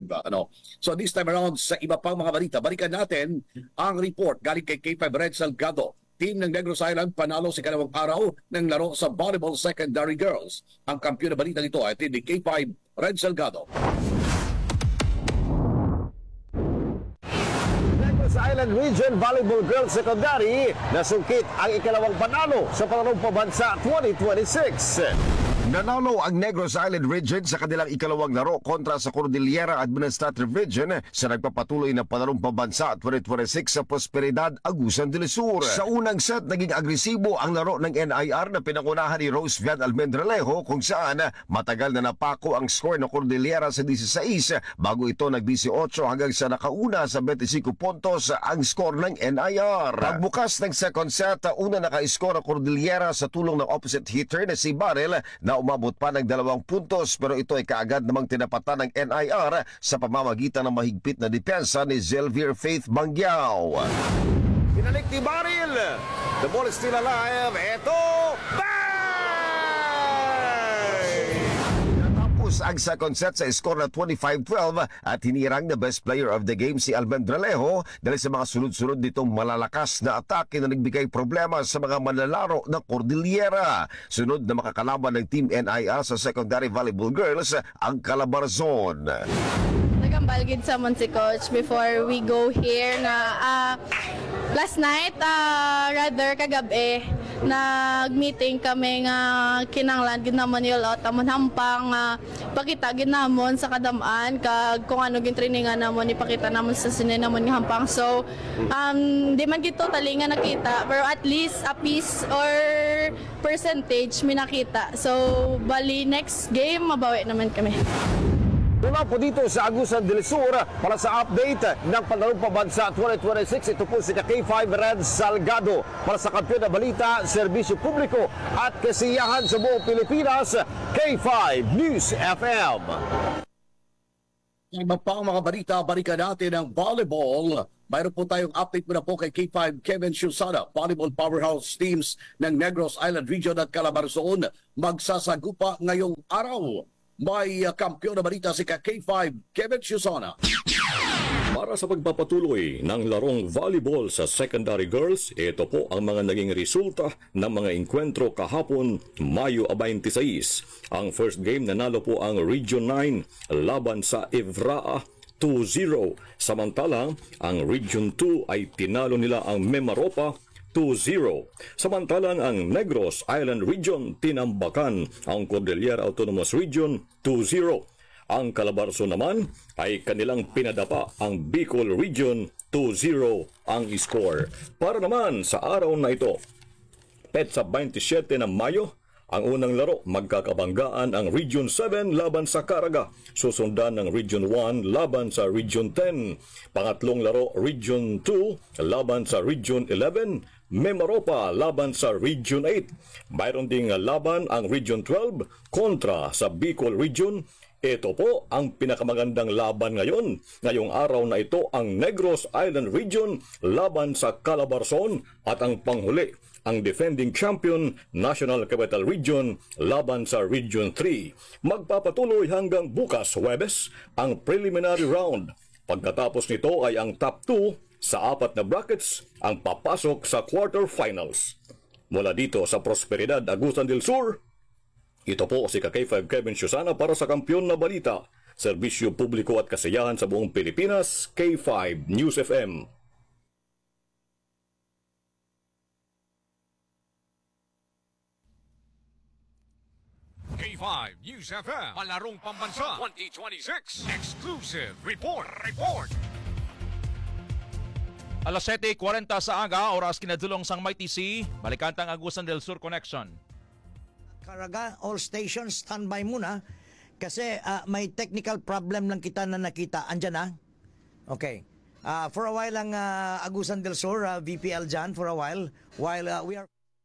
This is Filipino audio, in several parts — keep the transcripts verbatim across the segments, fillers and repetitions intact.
Ano. So this time around sa iba pang mga balita, balikan natin ang report galing kay K five Red Salgado. Team ng Negros Island panalo sa ikalawang araw ng laro sa Volleyball Secondary Girls. Ang kampiyon na balita nito ay team ni K five Red Salgado. Negros Island Region Volleyball Girls Secondary nasungkit ang ikalawang panalo sa Palarong Pambansa twenty twenty-six. Nanalo ang Negros Island Region sa kanilang ikalawang laro kontra sa Cordillera Administrative Region sa nagpapatuloy na Palarong Pambansa twenty twenty-six sa Prosperidad, Agusan del Sur. Sa unang set, naging agresibo ang laro ng N I R na pinangunahan ni Rose Vian Almendralejo kung saan matagal na napako ang score ng Cordillera sa sixteen bago ito nag-eighteen hanggang sa nakauna sa twenty-five puntos ang score ng N I R. Pagbukas ng second set, una naka-score ang Cordillera sa tulong ng opposite hitter na si Barrel na umabot pa ng dalawang puntos pero ito ay kaagad namang tinapatan ng N I R sa pamamagitan ng mahigpit na depensa ni Zelvir Faith Bangyao. Pinalik ni Baril. The ball is still alive. Ito, bang! Natapos ang second set sa score na twenty-five twelve at hinirang na best player of the game si Almendralejo dahil sa mga sunod-sunod nitong malalakas na atake na nagbigay problema sa mga manlalaro ng Cordillera. Sunod na makakalaban ng Team N I R sa Secondary Volleyball Girls ang Calabarzon. Nagambalgid sa mon si coach before we go here na uh, last night uh, rather kagabi nag-meeting kami nga kinanglan gid namon yulot amon hampang uh, pakita gid namon sa kadamaan kag kung ano gin trainingan namon ipakita namon sa sinin namon nga hampang. So um di man gid totally nga nakita pero at least a piece or percentage mi nakita. So bali next game mabawi naman kami. Mula po dito sa Agusan del Sur para sa update ng Palarong Pambansa twenty twenty-six. Ito po si K five Red Salgado para sa kampiyon na balita, serbisyo publiko at kasiyahan sa buong Pilipinas, K five News F M. Iba pa ang mga balita, balikan natin ang volleyball. Mayroon po tayong update muna po kay K five Kevin Shusana. Volleyball powerhouse teams ng Negros Island Region at Calabarzon magsasagupa ngayong araw. May uh, kampiyon na balita si K five Kevin Shusana. Para sa pagpapatuloy ng larong volleyball sa secondary girls, ito po ang mga naging resulta ng mga enkwentro kahapon, Mayo twenty-six. Ang first game nanalo po ang Region nine laban sa Evraa two zero. Samantalang ang Region two ay tinalo nila ang Memaropa two zero. Samantalang ang Negros Island Region tinambakan ang Cordillera Autonomous Region two zero. Ang Calabarzon naman ay kanilang pinadapa ang Bicol Region two zero ang score. Para naman sa araw na ito, petsa twenty-seven ng Mayo, ang unang laro magkakabanggaan ang Region seven laban sa Caraga. Susundan ng Region one laban sa Region ten. Pangatlong laro Region two laban sa Region eleven. Memaropa laban sa Region eight. Mayroon ding laban ang Region twelve kontra sa Bicol Region. Ito po ang pinakamagandang laban ngayon. Ngayong araw na ito ang Negros Island Region laban sa Calabarzon at ang panghuli ang defending champion National Capital Region laban sa Region three. Magpapatuloy hanggang bukas Huwebes ang preliminary round. Pagkatapos nito ay ang top two sa apat na brackets ang papasok sa quarterfinals. Mula dito sa Prosperidad, Agusan del Sur, ito po si K five Kevin Shusana para sa kampiyon na balita, serbisyo publiko at kasiyahan sa buong Pilipinas, K five News F M. K five News F M, Palarong Pambansa twenty twenty-six, exclusive report, report. Alas siyete kwarenta sa aga, oras kinadulong sang May T C, balikantang Agusan del Sur Connection. Caraga, all stations standby muna kasi uh, may technical problem lang kita na nakita. Andyan na? Okay. Uh, for a while lang uh, Agusan del Sur, uh, V P L dyan for a while. While uh, we are...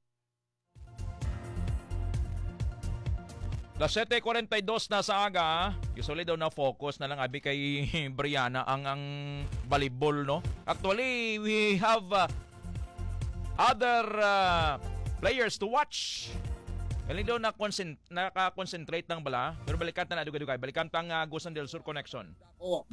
Alas siyete kwarenta y dos na sa aga, usually daw na focus na lang abi kay Brianna ang ang volleyball, no? Actually, we have uh, other uh, players to watch. Galing daw na naka-concentrate ng bala, pero balikan na na dugay-dugay. Balikan tang uh, Agusan del Sur Connection. Oh,